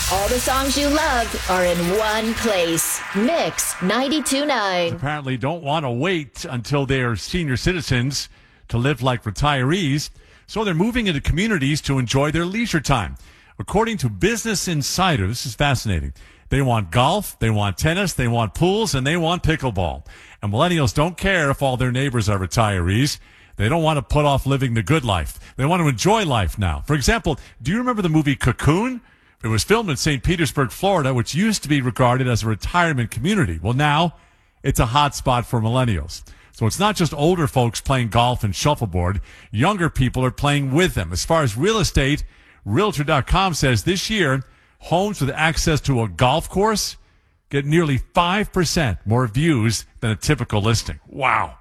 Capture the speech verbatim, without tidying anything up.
All the songs you love are in one place. Mix ninety-two point nine. Apparently don't want to wait until they're senior citizens to live like retirees, so they're moving into communities to enjoy their leisure time. According to Business Insider, this is fascinating. They want golf, they want tennis, they want pools, and they want pickleball. And millennials don't care if all their neighbors are retirees. They don't want to put off living the good life. They want to enjoy life now. For example, do you remember the movie Cocoon? It was filmed in Saint Petersburg, Florida, which used to be regarded as a retirement community. Well, now it's a hot spot for millennials. So it's not just older folks playing golf and shuffleboard. Younger people are playing with them. As far as real estate, Realtor dot com says this year, homes with access to a golf course get nearly five percent more views than a typical listing. Wow.